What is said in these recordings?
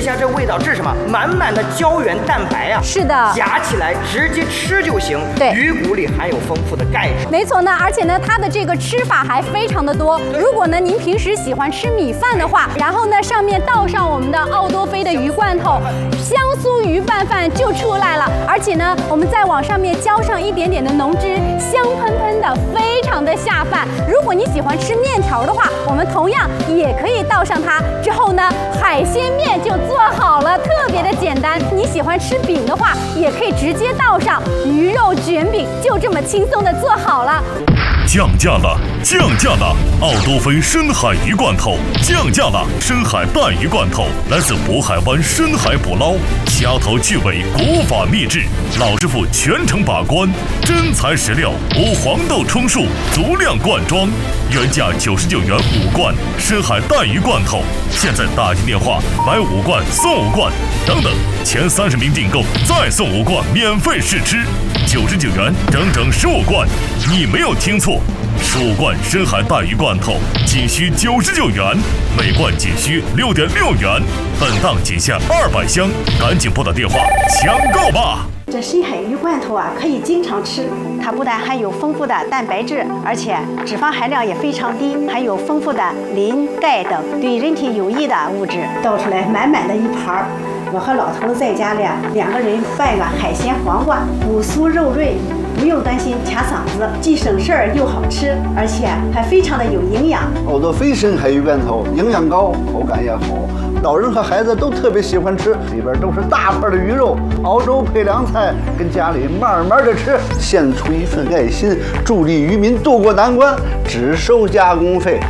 下这味道，这是什么？满满的胶原蛋白啊！ 是的， 夹起来直接吃就行。 对， 鱼骨里含有丰富的钙质。 没错呢，而且呢，它的这个吃法还非常的多。如果呢您平时喜欢吃米饭的话，然后呢上面倒上我们的奥多菲的鱼罐头，香酥鱼拌饭就出来了。而且呢，我们再往上面浇上一点点的浓汁，香喷喷的，非常的下饭。如果你喜欢吃面条的话，我们同样也可以倒上它。之后呢，海鲜面就做好了，特别的简单。你喜欢吃饼的话，也可以直接倒上鱼肉卷饼，就这么轻松的做好了。 降价了，降价了！奥多菲深海鱼罐头降价了，深海带鱼罐头来自渤海湾深海捕捞，掐头去尾，古法秘制，老师傅全程把关，真材实料，无黄豆充数，足量灌装，原价99元5罐深海带鱼罐头，现在打进电话买5罐送5罐，等等，前30名订购再送5罐免费试吃，99元整整15罐，你没有听错，15罐深海带鱼罐头仅需99元，每罐仅需6.6元，本档仅限200箱，赶紧拨打电话抢购吧！ 这深海鱼罐头啊，可以经常吃。它不但含有丰富的蛋白质，而且脂肪含量也非常低，含有丰富的磷、钙等对人体有益的物质。倒出来满满的一盘儿，我和老头子在家里2个人拌个海鲜黄瓜，骨酥肉润。不用担心卡嗓子，既省事儿又好吃，而且还非常的有营养。 奥多菲深海鱼罐头营养高，口感也好，老人和孩子都特别喜欢吃。里边都是大块的鱼肉，熬粥配凉菜，跟家里慢慢的吃，献出一份爱心，助力渔民渡过难关。只收加工费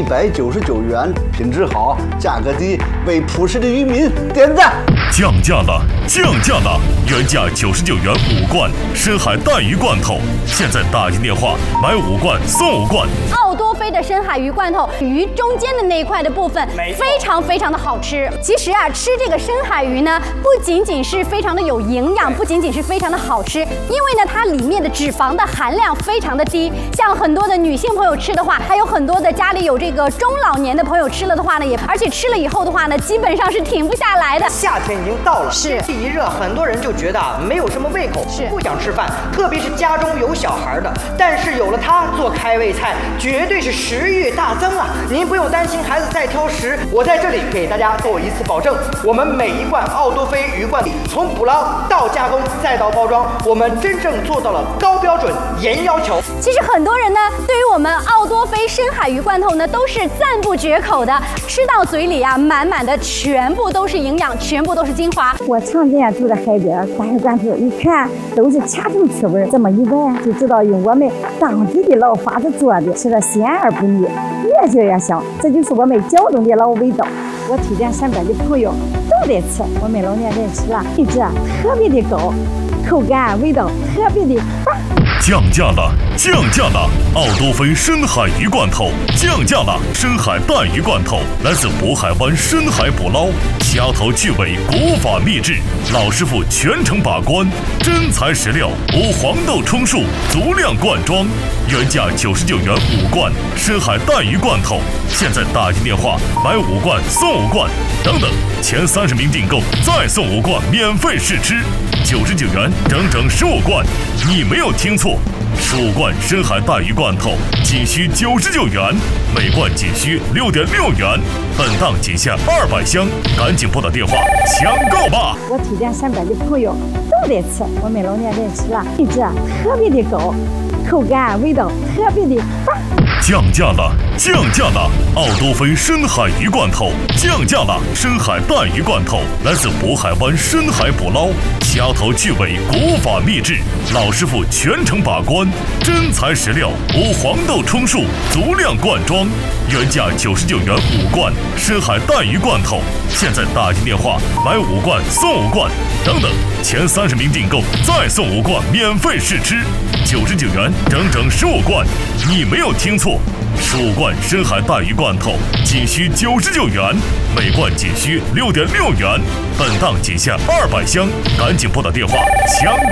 199元，品质好，价格低，为朴实的渔民点赞。 降价了，降价了！原价99元5罐深海带鱼罐头，现在打进电话买5罐送5罐。 奥多菲的深海鱼罐头，鱼中间的那一块的部分非常非常的好吃。其实啊，吃这个深海鱼呢，不仅仅是非常的有营养，不仅仅是非常的好吃，因为呢，它里面的脂肪的含量非常的低。像很多的女性朋友吃的话，还有很多的家里有这个中老年的朋友吃了的话呢，而且吃了以后的话呢，基本上是停不下来的。 夏天已经到了， 是天气一热，很多人就觉得没有什么胃口，不想吃饭，特别是家中有小孩的。但是有了它做开胃菜，绝对是食欲大增啊！您不用担心孩子再挑食，我在这里给大家做一次保证，我们每一罐奥多菲鱼罐里，从捕捞到加工再到包装，我们真正做到了高标准、严要求。 其实很多人呢，对于我们奥多菲深海鱼罐头呢，都是赞不绝口的，吃到嘴里啊，满满的全部都是营养，全部都是精华。 我常见住在海边，大鱼罐头一看都是掐头去味儿，这么一闻就知道用我们当地的老法子做的，吃的鲜而不腻，越嚼越香，这就是我们胶东的老味道。我推荐身边的朋友都得吃，我们老年人吃了品质特别的高，口感味道特别的棒。 降价了，降价了！奥多菲深海鱼罐头降价了，深海带鱼罐头来自渤海湾深海捕捞，掐头去尾，古法秘制，老师傅全程把关，真材实料，无黄豆充数，足量灌装，原价99元5罐深海带鱼罐头，现在打进电话买5罐送5罐，等等，前30名订购再送5罐免费试吃，99元整整15罐，你没有听错，15罐深海带鱼罐头仅需99元，每罐仅需6.6元，本档仅限200箱，赶紧拨打电话抢购吧！ 我推荐身边的朋友都得吃，我们老年人吃了品质特别的高，口感味道特别的棒。 降价了，降价了！奥多菲深海鱼罐头降价了，深海带鱼罐头来自渤海湾深海捕捞，掐头去尾，古法秘制，老师傅全程把关，真材实料，无黄豆充数，足量灌装，原价99元5罐深海带鱼罐头，现在打进电话买5罐送5罐，等等，前30名订购再送5罐免费试吃，99元整整15罐，你没有听错，15罐深海带鱼罐头仅需99元，每罐仅需6.6元，本档仅限200箱，赶紧拨打电话抢购。